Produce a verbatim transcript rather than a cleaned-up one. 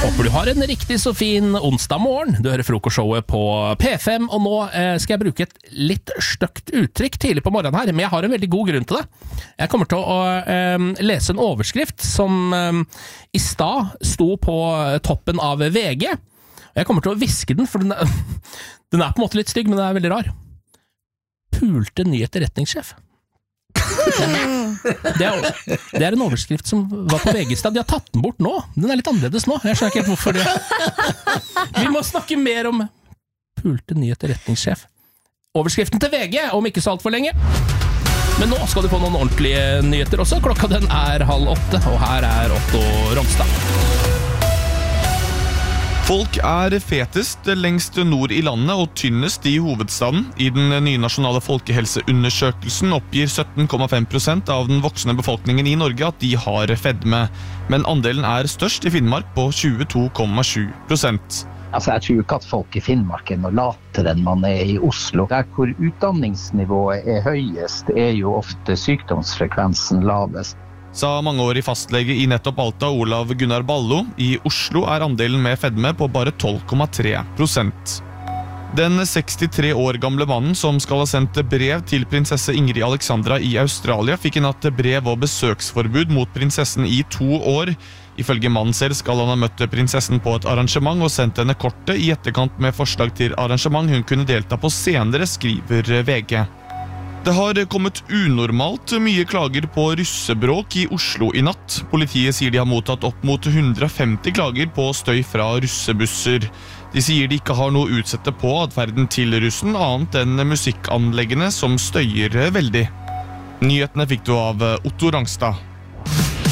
Håper du har en riktig så fin onsdag morgen. Du hører frokostshowet på P fem, og nå eh, skal jeg bruke et litt støkt uttrykk tidlig på morgenen her, men jeg har en veldig god grunn til det. Jeg kommer til å eh, lese en overskrift som eh, i stad sto på toppen av V G. Jeg kommer til å viske den, for den er, den er på en måte litt stygg, men den er veldig rar. Pulte ny etterretningssjef. Det er, det er en overskrift som var på V G-stad. De har tatt den bort nå. Den er litt annerledes nå. Jeg skjønner ikke helt hvorfor det. Vi må snakke mer om pulte ny etterretningssjef. Overskriften til V G om ikke så alt for lenge. Men nå skal du få noen ordentlige nyheter også. Klokka den er halv åtte, og her er Otto Rogstad. Folk er fetest lengst nord i landet og tynnest i hovedstaden. I den nye nasjonale folkehelseundersøkelsen oppgir sytten komma fem prosent av den voksne befolkningen i Norge at de har fedme. Men andelen er størst i Finnmark på tjueto komma sju prosent. Altså, jeg tror ikke at folk i Finnmark er noe latere enn man er i Oslo. Der hvor utdanningsnivået er høyest, er jo ofte sykdomsfrekvensen lavest. Sa mangeårig fastlege i nettopp Alta, Olav Gunnar Ballo. I Oslo er andelen med fedme på bare tolv komma tre prosent. Den sekstitre år gamle mannen som skal ha sendt brev til prinsesse Ingrid Alexandra i Australia, fikk i natt brev og besøksforbud mot prinsessen i to år. Ifølge mannen selv skal han ha møtt prinsessen på et arrangement og sendt henne kortet i etterkant med forslag til arrangement hun kunne delta på senere, skriver V G. Det har kommet unormalt mye klager på russebråk i Oslo i natt. Politiet sier de har mottatt opp mot hundre og femti klager på støy fra russebusser. De sier de ikke har noe å utsette på atferden til russen, annet enn musikkanleggene som støyer veldig. Nyhetene fikk du av Otto Rogstad.